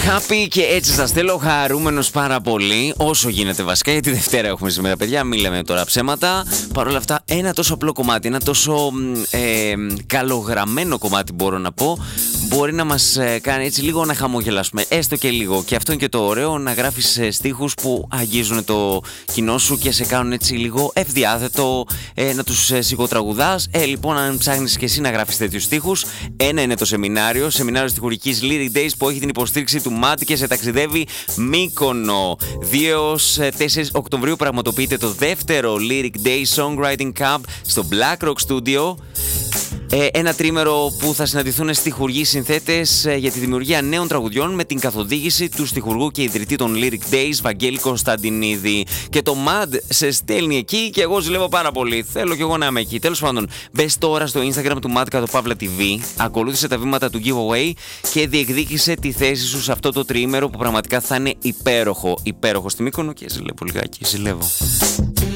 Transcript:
Happy και έτσι σας θέλω, χαρούμενος πάρα πολύ, όσο γίνεται βασικά, γιατί Δευτέρα έχουμε σήμερα, παιδιά, μην λέμε τώρα ψέματα. Παρ' όλα αυτά, ένα τόσο απλό κομμάτι, ένα τόσο καλογραμμένο κομμάτι μπορώ να πω, μπορεί να μας κάνει έτσι λίγο να χαμογελάσουμε, έστω και λίγο. Και αυτό είναι και το ωραίο, να γράφεις στίχους που αγγίζουν το κοινό σου και σε κάνουν έτσι λίγο ευδιάθετο, να τους σιγοτραγουδάς. Λοιπόν, αν ψάχνεις και εσύ να γράφεις τέτοιους στίχους, ένα είναι το σεμινάριο στιχουργικής Lyric Days που έχει την υποστήριξη του Μάτ και σε ταξιδεύει Μύκονο. 2-4 Οκτωβρίου πραγματοποιείται το δεύτερο Lyric Day Songwriting Camp στο Black Rock Studio. Ένα τρίμερο που θα συναντηθούν στιχουργοί συνθέτες για τη δημιουργία νέων τραγουδιών με την καθοδήγηση του στιχουργού και ιδρυτή των Lyric Days, Βαγγέλη Κωνσταντινίδη. Και το MAD σε στέλνει εκεί και εγώ ζηλεύω πάρα πολύ. Θέλω κι εγώ να είμαι εκεί. Τέλος πάντων, μπες τώρα στο Instagram του MAD _TV, ακολούθησε τα βήματα του giveaway και διεκδίκησε τη θέση σου σε αυτό το τριήμερο που πραγματικά θα είναι υπέροχο. Υπέροχο στη Μύκονο και ζηλεύω λιγάκι. Ζηλεύω.